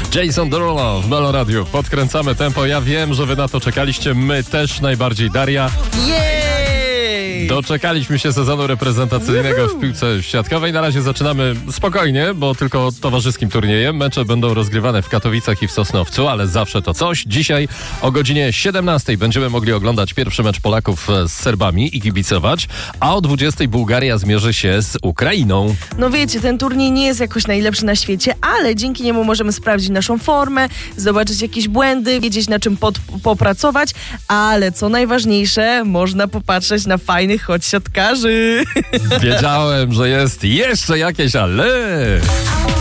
Jason Derulo w Melo Radio. Podkręcamy tempo. Ja wiem, że wy na to czekaliście. My też najbardziej, Daria. Jej! Doczekaliśmy się sezonu reprezentacyjnego w piłce siatkowej. Na razie zaczynamy spokojnie, bo tylko towarzyskim turniejem. Mecze będą rozgrywane w Katowicach i w Sosnowcu, ale zawsze to coś. Dzisiaj o godzinie 17 będziemy mogli oglądać pierwszy mecz Polaków z Serbami i kibicować, a o 20 Bułgaria zmierzy się z Ukrainą. No wiecie, ten turniej nie jest jakoś najlepszy na świecie, ale dzięki niemu możemy sprawdzić naszą formę, zobaczyć jakieś błędy, wiedzieć na czym popracować, ale co najważniejsze, można popatrzeć na fajnych siatkarzy. Wiedziałem, że jest jeszcze jakieś ale...